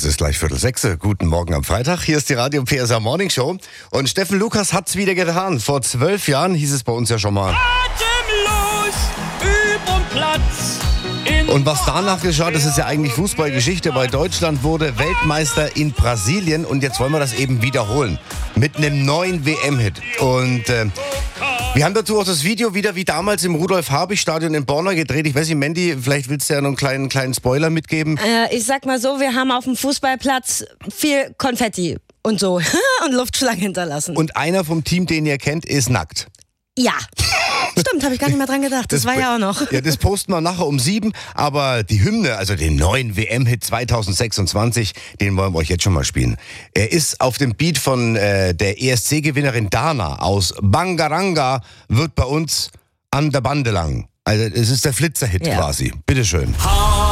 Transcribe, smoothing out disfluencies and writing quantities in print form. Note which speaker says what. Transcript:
Speaker 1: Es ist gleich 5:45. Guten Morgen am Freitag. Hier ist die Radio PSA Morning Show. Und Steffen Lukas hat's wieder getan. Vor 12 Jahren hieß es bei uns ja schon mal.
Speaker 2: Atemlos überm Platz.
Speaker 1: Und was danach geschah, das ist ja eigentlich Fußballgeschichte, weil Deutschland wurde Weltmeister in Brasilien und jetzt wollen wir das eben wiederholen. Mit einem neuen WM-Hit. Und wir haben dazu auch das Video wieder wie damals im Rudolf-Habich-Stadion in Borna gedreht. Ich weiß nicht, Mandy, vielleicht willst du ja noch einen kleinen Spoiler mitgeben.
Speaker 3: Ich sag mal so, wir haben auf dem Fußballplatz viel Konfetti und so und Luftschlangen hinterlassen.
Speaker 1: Und einer vom Team, den ihr kennt, ist nackt.
Speaker 3: Ja, stimmt, habe ich gar nicht mehr dran gedacht. Das war ja auch noch.
Speaker 1: Ja, das posten wir nachher um 7. Aber die Hymne, also den neuen WM-Hit 2026, den wollen wir euch jetzt schon mal spielen. Er ist auf dem Beat von der ESC-Gewinnerin Dana aus Bangaranga, wird bei uns an der Bande lang. Also es ist der Flitzer-Hit quasi. Bitteschön.